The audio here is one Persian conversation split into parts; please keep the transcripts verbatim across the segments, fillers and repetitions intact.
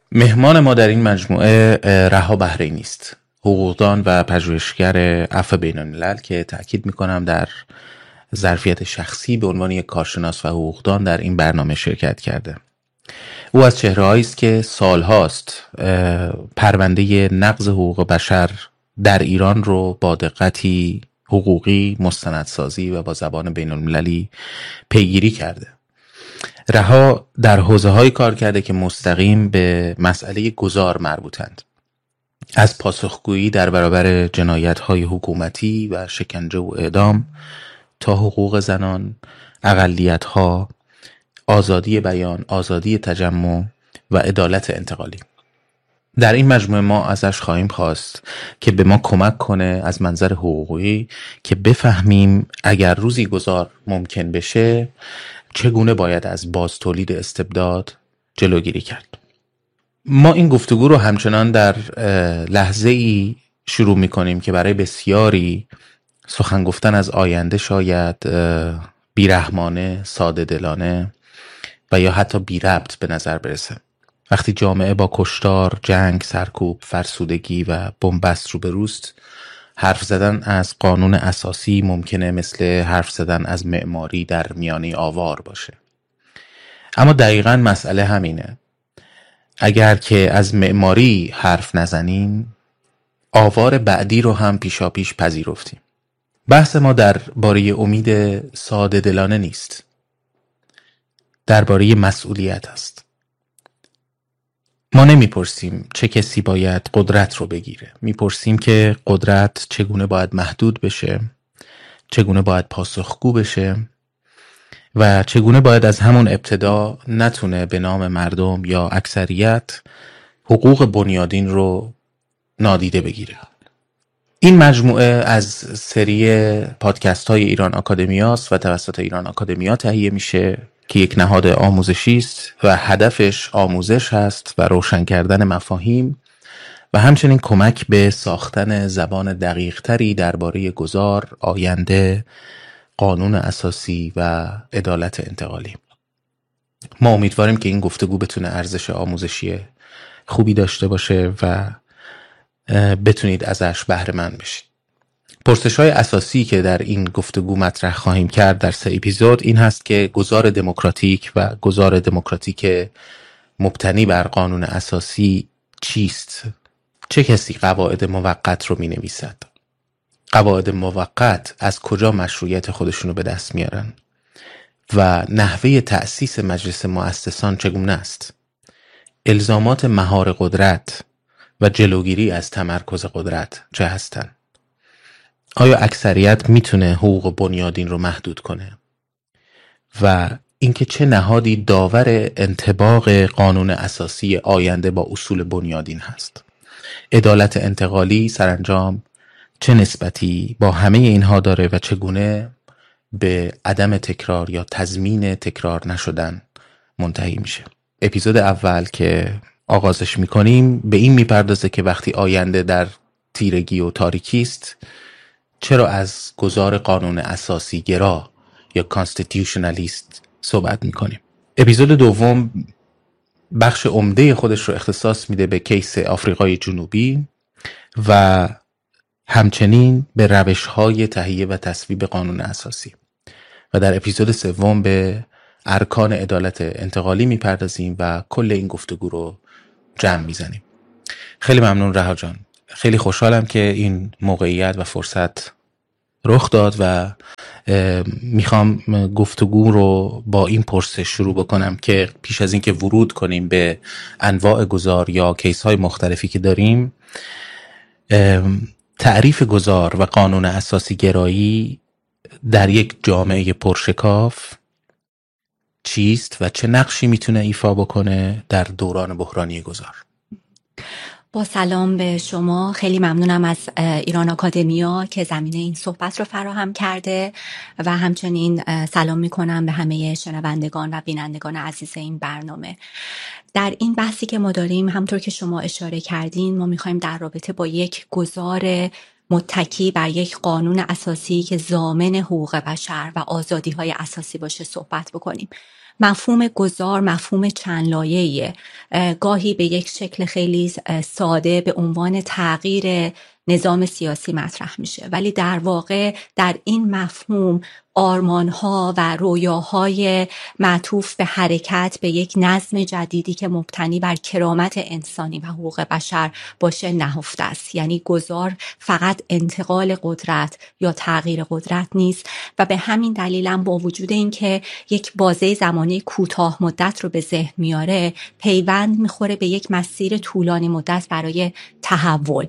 مهمان ما در این مجموعه رها بحرینی است، حقوقدان و پژوهشگر عفو بین‌الملل که تأکید می‌کنم در ظرفیت شخصی به عنوان یک کارشناس و حقوقدان در این برنامه شرکت کرده. او از چهره‌هایی است که سالهاست پرونده نقض حقوق بشر در ایران رو با دقتی حقوقی، مستندسازی و با زبان بین‌المللی پیگیری کرده. رها در حوزه‌هایی کار کرده که مستقیم به مسئله گذار مربوطند، از پاسخگویی در برابر جنایت‌های حکومتی و شکنجه و اعدام تا حقوق زنان، اقلیت‌ها، آزادی بیان، آزادی تجمع و عدالت انتقالی. در این مجموعه ما ازش خواهیم خواست که به ما کمک کنه از منظر حقوقی که بفهمیم اگر روزی گذار ممکن بشه چگونه باید از باز تولید استبداد جلوگیری کرد. ما این گفتگو رو همچنان در لحظه ای شروع می کنیم که برای بسیاری سخن گفتن از آینده شاید بیرحمانه، ساده دلانه و یا حتی بی ربط به نظر برسه. وقتی جامعه با کشتار، جنگ، سرکوب، فرسودگی و بنبست روبروست، حرف زدن از قانون اساسی ممکنه مثل حرف زدن از معماری در میانه آوار باشه. اما دقیقاً مسئله همینه. اگر که از معماری حرف نزنیم، آوار بعدی رو هم پیشا پیش پذیرفتیم. بحث ما درباره امید ساده دلانه نیست. درباره مسئولیت است. ما نمیپرسیم چه کسی باید قدرت رو بگیره. میپرسیم که قدرت چگونه باید محدود بشه، چگونه باید پاسخگو بشه و چگونه باید از همون ابتدا نتونه به نام مردم یا اکثریت حقوق بنیادین رو نادیده بگیره. این مجموعه از سری پادکست های ایران آکادمیاست و توسط ایران آکادمیا تهیه میشه که یک نهاد آموزشی است و هدفش آموزش هست و روشن کردن مفاهیم و همچنین کمک به ساختن زبان دقیق تری درباره گذار، آینده، قانون اساسی و عدالت انتقالی. ما امیدواریم که این گفتگو بتونه ارزش آموزشی خوبی داشته باشه و بتونید ازش بهره مند بشید. پرسش‌های اساسی که در این گفتگو مطرح خواهیم کرد در سه اپیزود این هست که گذار دموکراتیک و گذار دموکراتیک مبتنی بر قانون اساسی چیست؟ چه کسی قواعد موقت رو می‌نویسد؟ قواعد موقت از کجا مشروعیت خودشونو به دست میارن؟ و نحوه تأسیس مجلس مؤسسان چگونه است؟ الزامات مهار قدرت و جلوگیری از تمرکز قدرت چه هستند؟ آیا اکثریت میتونه حقوق بنیادین رو محدود کنه؟ و اینکه چه نهادی داور انطباق قانون اساسی آینده با اصول بنیادین هست؟ عدالت انتقالی سرانجام چه نسبتی با همه اینها داره و چگونه به عدم تکرار یا تضمین تکرار نشدن منتهی میشه؟ اپیزود اول که آغازش میکنیم به این میپردازه که وقتی آینده در تیرگی و تاریکی است چرا از گذار قانون اساسی گرا یا کانستیتیوشنالیست صحبت میکنیم. اپیزود دوم بخش عمده خودش رو اختصاص میده به کیس آفریقای جنوبی و همچنین به روش‌های تهیه و تصویب قانون اساسی و در اپیزود سوم به ارکان عدالت انتقالی میپردازیم و کل این گفتگو رو جمع میزنیم. خیلی ممنون رها جان. خیلی خوشحالم که این موقعیت و فرصت رخ داد و میخوام گفتگو رو با این پرسش شروع بکنم که پیش از این که ورود کنیم به انواع گذار یا کیس های مختلفی که داریم، تعریف گذار و قانون اساسی گرایی در یک جامعه پرشکاف چیست و چه نقشی میتونه ایفا بکنه در دوران بحرانی گذار؟ با سلام به شما، خیلی ممنونم از ایران آکادمیا که زمینه این صحبت رو فراهم کرده و همچنین سلام میکنم به همه شنوندگان و بینندگان عزیز این برنامه. در این بحثی که ما داریم همطور که شما اشاره کردین ما میخوایم در رابطه با یک گذار متکی بر یک قانون اساسی که ضامن حقوق بشر و آزادی‌های اساسی باشه صحبت بکنیم مفهوم گذار مفهوم چند لایه‌ایه. گاهی به یک شکل خیلی ساده به عنوان تغییر نظام سیاسی مطرح میشه، ولی در واقع در این مفهوم آرمان‌ها و رویاهای معطوف به حرکت به یک نظم جدیدی که مبتنی بر کرامت انسانی و حقوق بشر باشه نهفته است. یعنی گذار فقط انتقال قدرت یا تغییر قدرت نیست و به همین دلیل هم با وجود اینکه یک بازه زمانی کوتاه مدت رو به ذهن میاره، پیوند میخوره به یک مسیر طولانی مدت برای تحول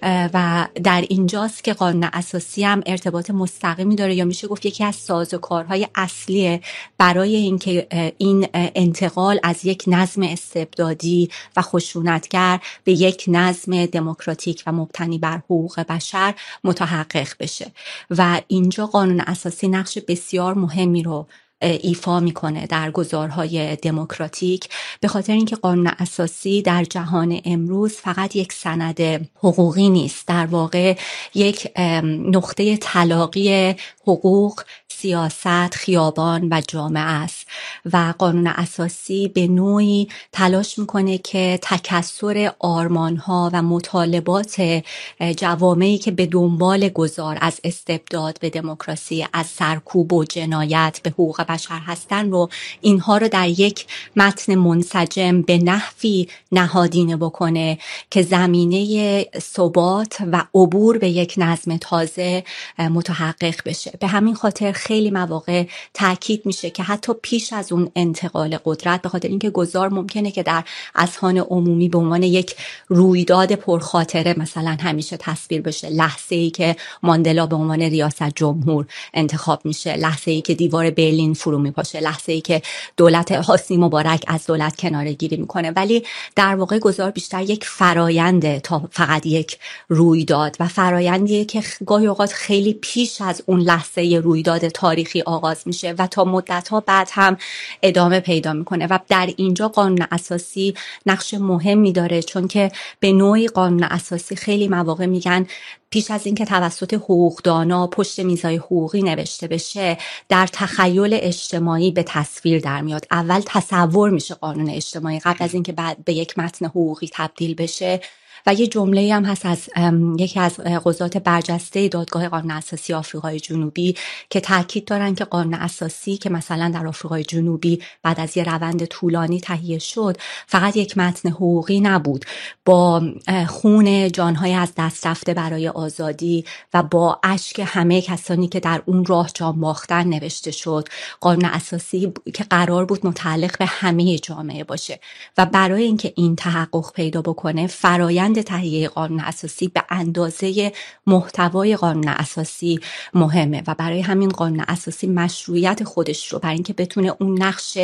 و در اینجاست که قانون اساسی هم ارتباط مستقیمی داره، یا میشه گفت یکی از سازوکارهای اصلی برای اینکه این انتقال از یک نظم استبدادی و خشونتگر به یک نظم دموکراتیک و مبتنی بر حقوق بشر متحقق بشه. و اینجا قانون اساسی نقش بسیار مهمی رو ایفا میکنه در گذارهای دموکراتیک، به خاطر اینکه قانون اساسی در جهان امروز فقط یک سند حقوقی نیست، در واقع یک نقطه تلاقی حقوق، سیاست، خیابان و جامعه است و قانون اساسی به نوعی تلاش میکنه که تکثر آرمانها و مطالبات جوامعی که به دنبال گذار از استبداد به دموکراسی، از سرکوب و جنایت به حقوق بشر هستن رو اینها رو در یک متن منسجم به نحوی نهادینه بکنه که زمینه ثبات و عبور به یک نظم تازه متحقق بشه. به همین خاطر خیلی مواقع تاکید میشه که حتی پیش از اون انتقال قدرت، به خاطر اینکه گذار ممکنه که در اذهان عمومی به عنوان یک رویداد پرخاطره مثلا همیشه تصویر بشه، لحظه‌ای که ماندلا به عنوان ریاست جمهور انتخاب میشه، لحظه‌ای که دیوار برلین فرو میپاشه، لحظه‌ای که دولت حسنی مبارک از دولت کناره‌گیری میکنه، ولی در واقع گذار بیشتر یک فراینده تا فقط یک رویداد و فرایندیه که گاهی اوقات خیلی پیش از اون لحظه رویداد تاریخی آغاز میشه و تا مدت‌ها بعد هم ادامه پیدا میکنه و در اینجا قانون اساسی نقش مهمی داره، چون که به نوعی قانون اساسی خیلی مواقع میگن پیش از اینکه توسط حقوقدانا پشت میزای حقوقی نوشته بشه، در تخیل اجتماعی به تصویر در میاد. اول تصور میشه قانون اجتماعی قبل از اینکه بعد به یک متن حقوقی تبدیل بشه. و یه جمله هم هست از یکی از قضات برجسته دادگاه قانون اساسی آفریقای جنوبی که تاکید دارن که قانون اساسی که مثلا در آفریقای جنوبی بعد از یه روند طولانی تهیه شد فقط یک متن حقوقی نبود، با خون جانهای از دست رفته برای آزادی و با اشک همه کسانی که در اون راه جان باختن نوشته شد. قانون اساسی که قرار بود متعلق به همه جامعه باشه و برای اینکه این تحقق پیدا بکنه فرایند تهیه قانون اساسی به اندازه محتوای قانون اساسی مهمه و برای همین قانون اساسی مشروعیت خودش رو برای اینکه بتونه اون نقش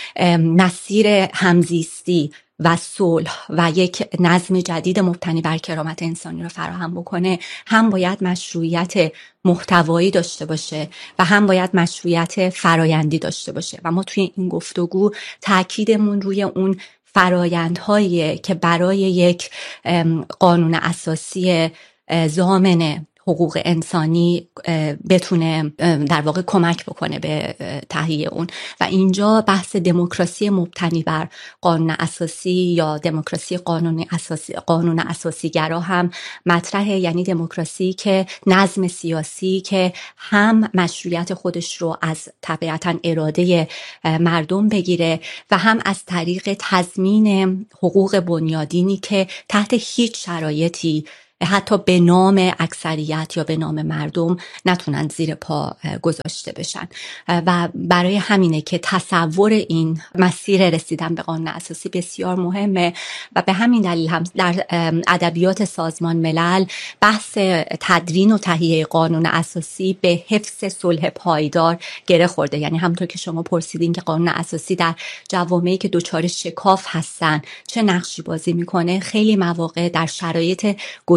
مسیر همزیستی و صلح و یک نظم جدید مبتنی بر کرامت انسانی رو فراهم بکنه، هم باید مشروعیت محتوایی داشته باشه و هم باید مشروعیت فرایندی داشته باشه و ما توی این گفتگو تاکیدمون روی اون فرایندهایی که برای یک قانون اساسی ضامن حقوق انسانی بتونه در واقع کمک بکنه به تهیه اون. و اینجا بحث دموکراسی مبتنی بر قانون اساسی یا دموکراسی قانون اساسی قانون اساسی گرا هم مطرحه، یعنی دموکراسی که نظم سیاسی که هم مشروعیت خودش رو از طبیعتاً اراده مردم بگیره و هم از طریق تضمین حقوق بنیادینی که تحت هیچ شرایطی حتی به نام اکثریت یا به نام مردم نتونن زیر پا گذاشته بشن. و برای همینه که تصور این مسیر رسیدن به قانون اساسی بسیار مهمه و به همین دلیل هم در ادبیات سازمان ملل بحث تدوین و تهیه قانون اساسی به حفظ صلح پایدار گره خورده. یعنی همونطور که شما پرسیدین که قانون اساسی در جوامعی که دچار شکاف هستن چه نقشی بازی میکنه، خیلی مواقع در شرایط گذار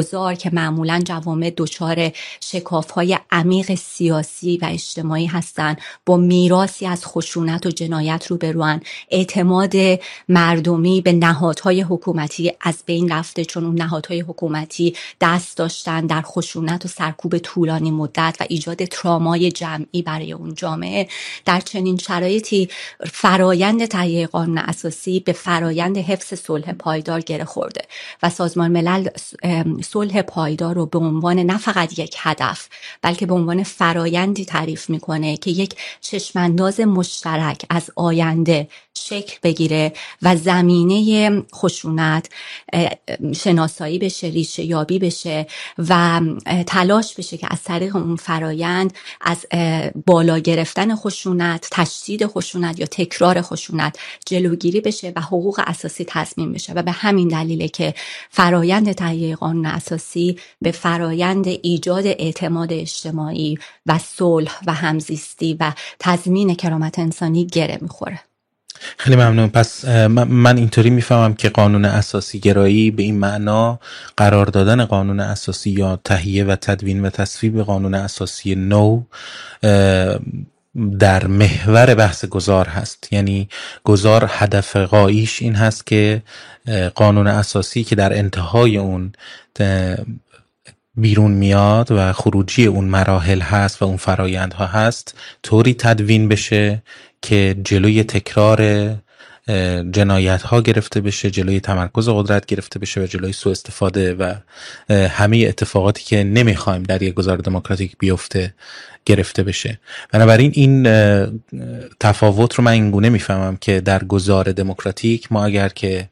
گذار که معمولا جوامع دچار شکاف‌های عمیق سیاسی و اجتماعی هستند، با میراثی از خشونت و جنایت روبروان. اعتماد مردمی به نهادهای حکومتی از بین رفته، چون اون نهادهای حکومتی دست داشتن در خشونت و سرکوب طولانی مدت و ایجاد ترامای جمعی برای اون جامعه. در چنین شرایطی فرایند تهیه قانون اساسی به فرایند حفظ صلح پایدار گره خورده و سازمان ملل صلح پایدار رو به عنوان نه فقط یک هدف بلکه به عنوان فرایندی تعریف میکنه که یک چشمانداز مشترک از آینده شکل بگیره و زمینه خشونت شناسایی بشه، ریشه یابی بشه و تلاش بشه که از طریق اون فرایند از بالا گرفتن خشونت، تشدید خشونت یا تکرار خشونت جلوگیری بشه و حقوق اساسی تضمین بشه. و به همین دلیله که فرایند تهیه قانون اساسی به فرایند ایجاد اعتماد اجتماعی و صلح و همزیستی و تضمین کرامت انسانی گره میخوره. خیلی ممنون. پس من اینطوری میفهمم که قانون اساسی گرایی به این معنا قرار دادن قانون اساسی یا تهیه و تدوین و تصویب قانون اساسی نو در محور بحث گذار هست. یعنی گذار هدف غاییش این هست که قانون اساسی که در انتهای اون بیرون میاد و خروجی اون مراحل هست و اون فرایندها هست طوری تدوین بشه که جلوی تکرار جنایت ها گرفته بشه، جلوی تمرکز قدرت گرفته بشه و جلوی سوء استفاده و همه اتفاقاتی که نمیخوایم در یک گذار دموکراتیک بیفته گرفته بشه. بنابراین این تفاوت رو من اینگونه میفهمم که در گذار دموکراتیک ما اگر که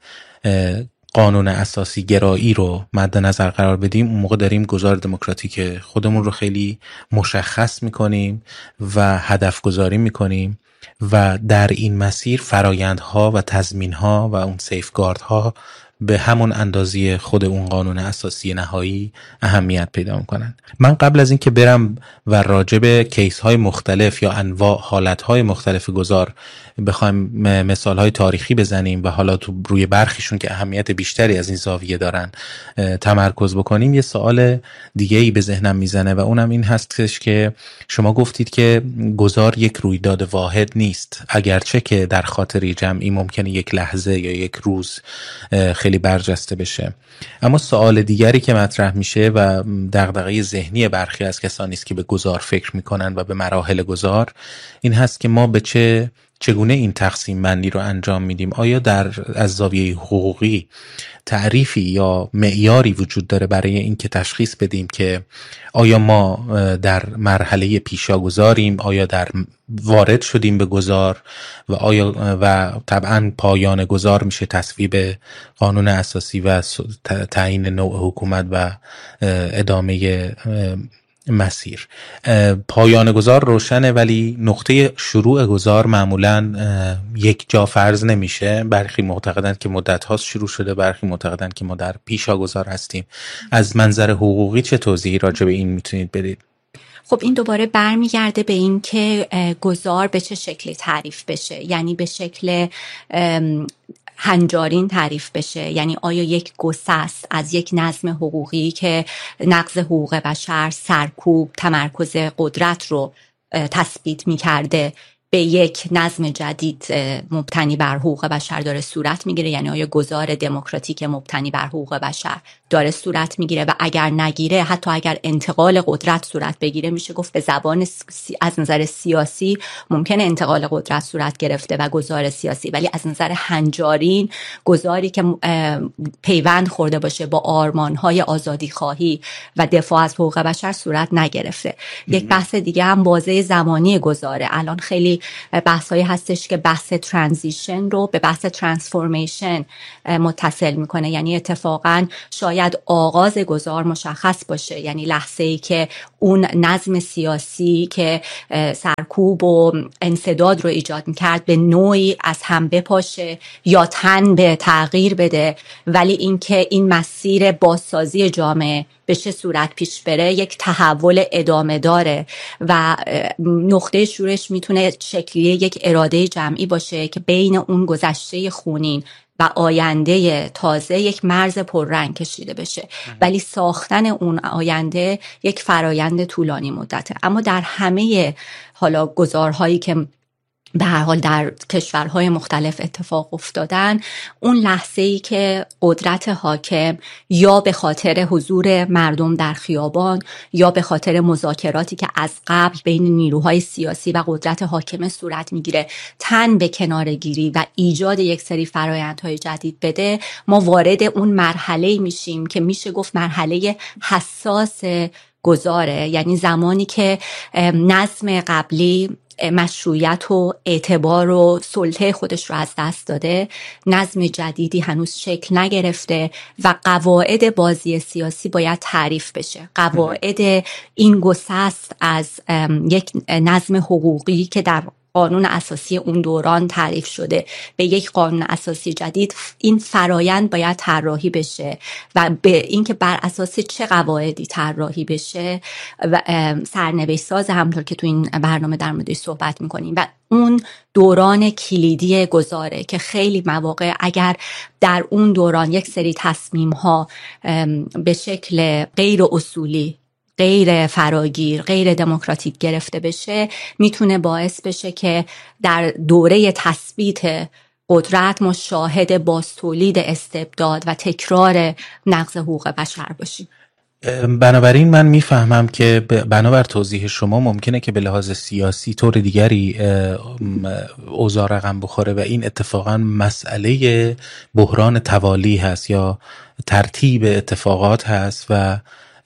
قانون اساسی گرایی رو مد نظر قرار بدیم، اون موقع داریم گذار دموکراتیک خودمون رو خیلی مشخص میکنیم و هدف گذاری میکنیم و در این مسیر فرایندها و تضمینها و اون سیفگاردها به همون اندازه خود اون قانون اساسی نهایی اهمیت پیدا میکنن. من قبل از این که برم و راجع به کیس های مختلف یا انواع حالت های مختلف گذار بخوایم مثال های تاریخی بزنیم و حالا تو روی برخیشون که اهمیت بیشتری از این زاویه دارن تمرکز بکنیم، یه سوال دیگه ای به ذهنم میزنه و اونم این هستش که شما گفتید که گذار یک رویداد واحد نیست، اگرچه که در خاطر جمعی ممکنه یک لحظه یا یک روز خیلی برجسته بشه. اما سوال دیگری که مطرح میشه و دغدغه ذهنی برخی از کسانی است که به گذار فکر میکنن و به مراحل گذار این هست که ما به چه چگونه این تقسیم بندی رو انجام میدیم؟ آیا در از زاویه حقوقی تعریفی یا معیاری وجود داره برای این که تشخیص بدیم که آیا ما در مرحله پیشاگذاریم، آیا در وارد شدیم به گذار و آیا و طبعا پایان گذار میشه تصویب قانون اساسی و تعیین نوع حکومت و ادامه مسیر. پایان گذار روشنه ولی نقطه شروع گذار معمولا یک جا فرض نمیشه. برخی معتقدند که مدت هاست شروع شده، برخی معتقدند که ما در پیشا گذار هستیم. از منظر حقوقی چه توضیحی راجع به این میتونید بدید؟ خب این دوباره برمیگرده به این که گذار به چه شکلی تعریف بشه، یعنی به شکل هنجارین تعریف بشه، یعنی آیا یک گسست از یک نظم حقوقی که نقض حقوق بشر، سرکوب، تمرکز قدرت رو تثبیت می‌کرده به یک نظم جدید مبتنی بر حقوق بشر داره صورت میگیره، یعنی آیا گذار دموکراتیک مبتنی بر حقوق بشر داره صورت میگیره و اگر نگیره، حتی اگر انتقال قدرت صورت بگیره، میشه گفت به زبان سی... از نظر سیاسی ممکنه انتقال قدرت صورت گرفته و گذار سیاسی، ولی از نظر هنجارین گذاری که پیوند خورده باشه با آرمانهای آزادی خواهی و دفاع از حقوق بشر صورت نگرفته. یک بحث دیگه هم بازه زمانی گذاره. الان خیلی بحثایی هستش که بحث ترانزیشن رو به بحث ترانسفورمیشن متصل میکنه، یعنی اتفاقاً شاید آغاز گذار مشخص باشه، یعنی لحظه‌ای که اون نظم سیاسی که سرکوب و انسداد رو ایجاد میکرد به نوعی از هم بپاشه یا تن به تغییر بده، ولی اینکه این مسیر بازسازی جامعه به چه صورت پیش بره یک تحول ادامه داره و نقطه شروعش میتونه شکلی یک اراده جمعی باشه که بین اون گذشته خونین و آینده تازه یک مرز پررنگ کشیده بشه، ولی ساختن اون آینده یک فرایند طولانی مدته. اما در همه حالا گذارهایی که به هر حال در کشورهای مختلف اتفاق افتادن، اون لحظه‌ای که قدرت حاکم یا به خاطر حضور مردم در خیابان یا به خاطر مذاکراتی که از قبل بین نیروهای سیاسی و قدرت حاکم صورت میگیره تن به کناره‌گیری و ایجاد یک سری فرآیندهای جدید بده، ما وارد اون مرحله میشیم که میشه گفت مرحله حساس گذاره. یعنی زمانی که نظم قبلی مشروعیت و اعتبار و سلطه خودش رو از دست داده، نظم جدیدی هنوز شکل نگرفته و قواعد بازی سیاسی باید تعریف بشه. قواعد این گسست از یک نظم حقوقی که در قانون اساسی اون دوران تعریف شده به یک قانون اساسی جدید، این فرایند باید طراحی بشه و به اینکه بر اساس چه قواعدی طراحی بشه و سرنوشت ساز، همونطور که تو این برنامه در موردش صحبت میکنیم. و اون دوران کلیدی گذاره که خیلی مواقع اگر در اون دوران یک سری تصمیم ها به شکل غیر اصولی، غیر فراگیر، غیر دموکراتیک گرفته بشه، میتونه باعث بشه که در دوره تثبیت قدرت ما شاهد بازتولید استبداد و تکرار نقض حقوق بشر باشیم. بنابراین من میفهمم که بنابر توضیح شما ممکنه که به لحاظ سیاسی طور دیگری اوضاع رقم بخوره و این اتفاقا مسئله بحران توالی هست یا ترتیب اتفاقات هست و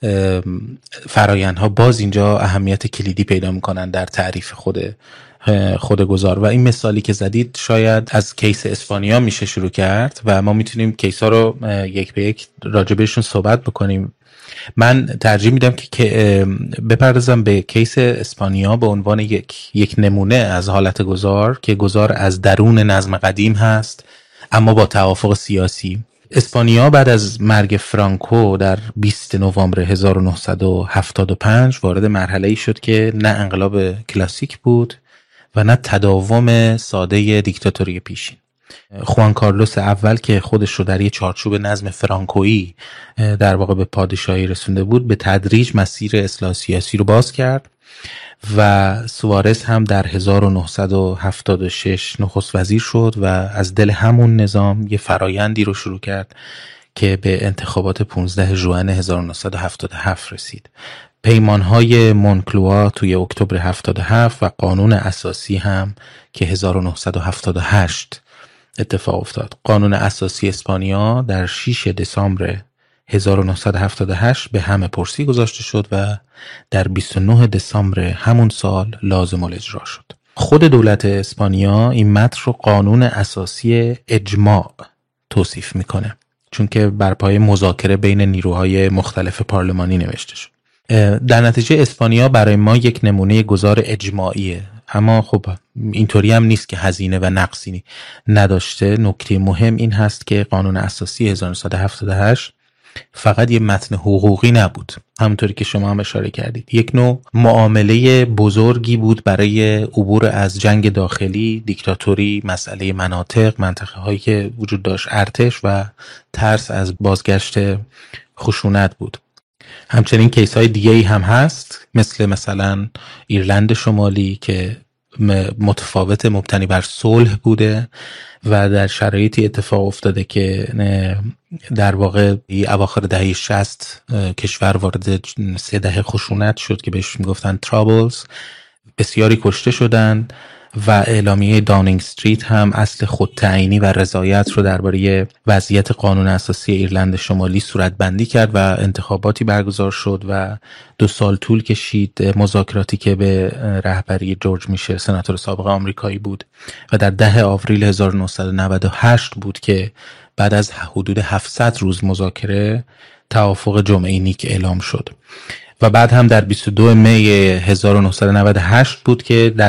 فرایندها باز اینجا اهمیت کلیدی پیدا میکنن در تعریف خود خود گذار. و این مثالی که زدید شاید از کیس اسپانیا میشه شروع کرد و ما میتونیم کیس ها رو یک به یک راجبشون صحبت بکنیم. من ترجیح میدم که بپردازم به کیس اسپانیا به عنوان یک یک نمونه از حالت گذار که گذار از درون نظم قدیم هست اما با توافق سیاسی. اسپانیا بعد از مرگ فرانکو در بیست نوامبر هزار و نهصد و هفتاد و پنج وارد مرحله‌ای شد که نه انقلاب کلاسیک بود و نه تداوم ساده دیکتاتوری پیشین. خوان کارلوس اول که خودش رو در یه چارچوب نظم فرانکویی در واقع به پادشاهی رسونده بود، به تدریج مسیر اصلاح سیاسی رو باز کرد و سوارز هم در هزار و نهصد و هفتاد و شش نخست وزیر شد و از دل همون نظام یه فرایندی رو شروع کرد که به انتخابات پانزده ژوئن هزار و نهصد و هفتاد و هفت رسید. پیمانهای مونکلوا توی اکتبر هفتاد و هفت و قانون اساسی هم که هزار و نهصد و هفتاد و هشت اتفاق افتاد. قانون اساسی اسپانیا در شش دسامبر هزار و نهصد و هفتاد و هشت به همه پرسی گذاشته شد و در بیست و نه دسامبر همون سال لازم الاجرا شد. خود دولت اسپانیا این متن رو قانون اساسی اجماع توصیف میکنه، چون که بر پایه مذاکره بین نیروهای مختلف پارلمانی نوشته شد. در نتیجه اسپانیا برای ما یک نمونه گذار اجماعیه، اما خب اینطوری هم نیست که هزینه و نقصی نداشته. نکته مهم این هست که قانون اساسی هزار و نهصد و هفتاد و هشت فقط یه متن حقوقی نبود، همونطوری که شما هم اشاره کردید، یک نوع معامله بزرگی بود برای عبور از جنگ داخلی، دیکتاتوری، مسئله مناطق، منطقه هایی که وجود داشت ارتش و ترس از بازگشت خشونت بود. همچنین کیس های دیگه ای هم هست، مثل مثلا ایرلند شمالی که متفاوت، مبتنی بر صلح بوده و در شرایطی اتفاق افتاده که در واقع اواخر دهه شصت کشور وارد سه دهه خشونت شد که بهش میگفتن ترابلز. بسیاری کشته شدن و اعلامیه داونینگ استریت هم اصل خودتعیینی و رضایت رو درباره وضعیت قانون اساسی ایرلند شمالی صورتبندی کرد و انتخاباتی برگزار شد و دو سال طول کشید مذاکراتی که به رهبری جورج میشل، سناتور سابق آمریکایی بود، و در ده آوریل هزار و نهصد و نود و هشت بود که بعد از حدود هفتصد روز مذاکره توافق جمعه نیک اعلام شد و بعد هم در بیست و دو می هزار و نهصد و نود و هشت بود که در